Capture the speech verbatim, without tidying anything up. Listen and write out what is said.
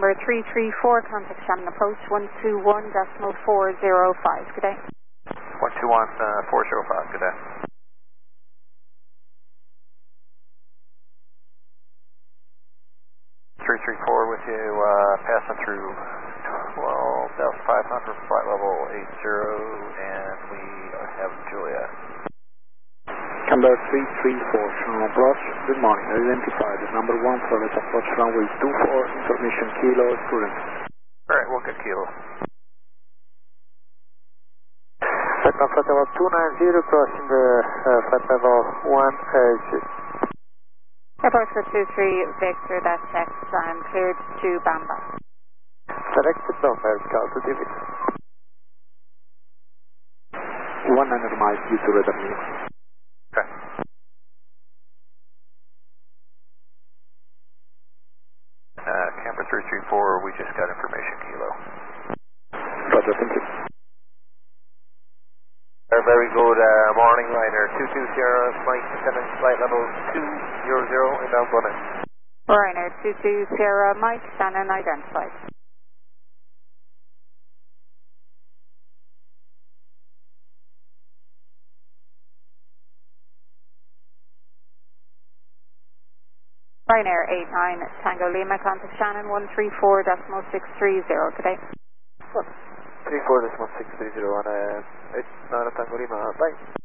number three three four, contact Shannon approach one two one decimal four zero five. Good day. one two one, four zero five, good day. three three four with you, uh, passing through twelve thousand five hundred, flight level eight zero, and we have Julia. Number three three four, Shannon approach, good morning, identified as number one for the approach runway two four, information kilo, current. Alright, we'll get kilo. Second flight level two nine zero, crossing the uh, flight level one edge. Airport for two three Victor, that's X, I'm cleared to Bamba. Directed Bamba, Delta D V. one hundred miles due to radar view. Okay. Uh, Camper three three four, we just got information kilo. Roger, thank you. Uh, very good uh, morning, liner two two zero, Mike descending flight level two zero zero, inbound bonnet. Ryanair two two zero, Mike Shannon identified. Ryanair eight nine Tango Lima, contact Shannon one three four decimal six three zero. Good day. three four decimal six three zero on uh, eight nine Tango Lima, bye.